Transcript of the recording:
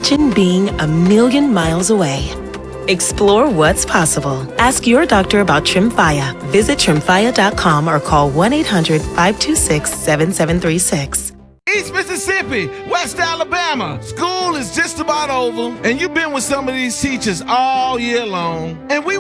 Imagine being a million miles away. Explore what's possible. Ask your doctor about Tremfya. Visit tremfya.com or call 1-800-526-7736. East Mississippi, West Alabama, school is just about over, and you've been with some of these teachers all year long, and we